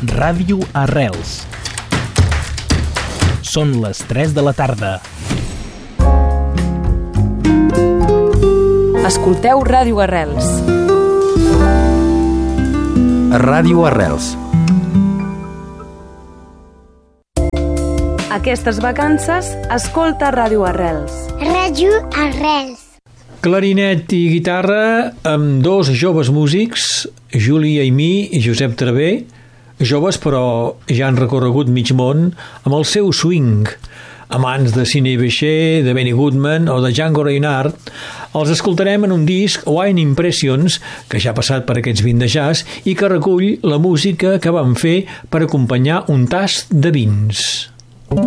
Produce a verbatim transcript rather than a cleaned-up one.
Ràdio Arrels. Són les tres de la tarda. Escolteu Ràdio Arrels. Ràdio Arrels. Aquestes vacances, escolta Ràdio Arrels. Ràdio Arrels. Clarinet i guitarra amb dos joves músics, Juli Aimí i Josep Traver, joves però ja han recorregut mig món amb el seu swing. Amants de Sidney Bechet, de Benny Goodman o de Django Reinhardt, els escoltarem en un disc Wine Impressions, que ja ha passat per aquests vint de jazz i que recull la música que van fer per acompanyar un tast de vins.